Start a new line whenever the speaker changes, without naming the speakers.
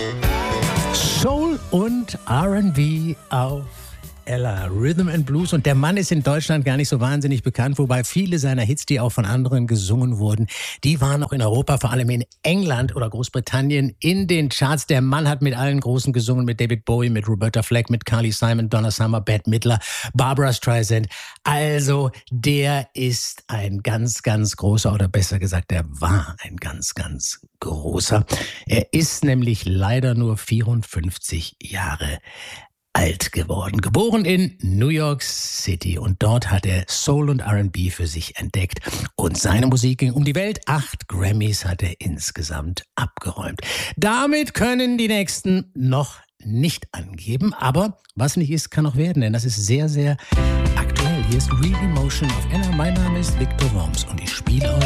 Soul und R&B auf Ella, Rhythm and Blues. Und der Mann ist in Deutschland gar nicht so wahnsinnig bekannt, wobei viele seiner Hits, die auch von anderen gesungen wurden, die waren auch in Europa, vor allem in England oder Großbritannien, in den Charts. Der Mann hat mit allen Großen gesungen, mit David Bowie, mit Roberta Flack, mit Carly Simon, Donna Summer, Bette Midler, Barbra Streisand. Also der ist ein ganz, ganz großer, oder besser gesagt, der war ein ganz, ganz großer. Er ist nämlich leider nur 54 Jahre alt geworden. Geboren in New York City, und dort hat er Soul und R&B für sich entdeckt. Und seine Musik ging um die Welt. 8 Grammys hat er insgesamt abgeräumt. Damit können die Nächsten noch nicht angeben, aber was nicht ist, kann auch werden, denn das ist sehr, sehr aktuell. Hier ist Real Emotion auf Ella. Mein Name ist Victor Worms und ich spiele